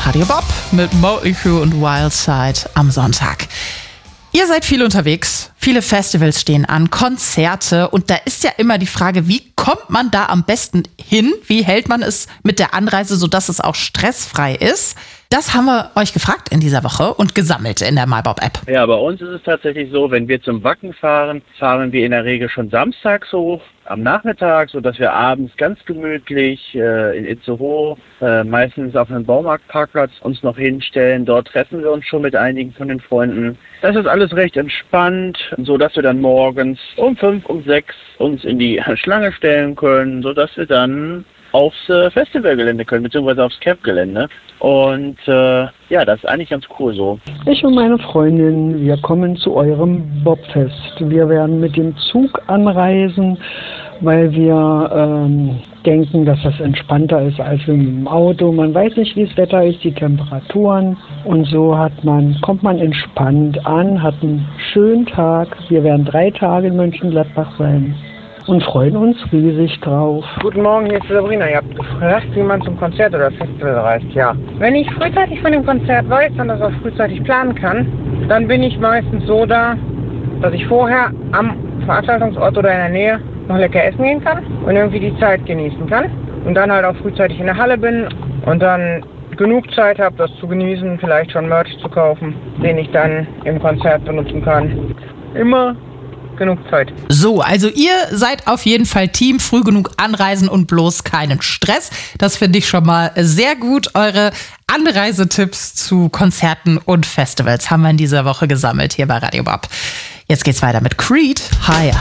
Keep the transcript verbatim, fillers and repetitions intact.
Radio Bob mit Motley Crue und Wildside am Sonntag. Ihr seid viel unterwegs, viele Festivals stehen an, Konzerte und da ist ja immer die Frage, wie kommt man da am besten hin? Wie hält man es mit der Anreise, sodass es auch stressfrei ist? Das haben wir euch gefragt in dieser Woche und gesammelt in der MyBob-App. Ja, bei uns ist es tatsächlich so, wenn wir zum Wacken fahren, fahren wir in der Regel schon samstags hoch, am Nachmittag, sodass wir abends ganz gemütlich äh, in Itzehoe, äh, meistens auf einem Baumarktparkplatz, uns noch hinstellen. Dort treffen wir uns schon mit einigen von den Freunden. Das ist alles recht entspannt, sodass wir dann morgens um fünf, um sechs uns in die Schlange stellen können, sodass wir dann aufs äh, Festivalgelände können, beziehungsweise aufs Campgelände. Und äh, ja, das ist eigentlich ganz cool so. Ich und meine Freundin, wir kommen zu eurem Bobfest. Wir werden mit dem Zug anreisen, weil wir ähm, denken, dass das entspannter ist als mit dem Auto. Man weiß nicht, wie das Wetter ist, die Temperaturen. Und so hat man, kommt man entspannt an, hat einen schönen Tag. Wir werden drei Tage in Mönchengladbach sein und freuen uns riesig drauf. Guten Morgen, hier ist Sabrina. Ihr habt gefragt, wie man zum Konzert oder Festival reist. Ja. Wenn ich frühzeitig von dem Konzert weiß und das auch frühzeitig planen kann, dann bin ich meistens so da, dass ich vorher am Veranstaltungsort oder in der Nähe noch lecker essen gehen kann und irgendwie die Zeit genießen kann. Und dann halt auch frühzeitig in der Halle bin und dann genug Zeit habe, das zu genießen, vielleicht schon Merch zu kaufen, den ich dann im Konzert benutzen kann. Immer genug Zeit. So, also ihr seid auf jeden Fall Team, früh genug anreisen und bloß keinen Stress. Das finde ich schon mal sehr gut. Eure Anreisetipps zu Konzerten und Festivals haben wir in dieser Woche gesammelt hier bei Radio Bob. Jetzt geht's weiter mit Creed, Higher.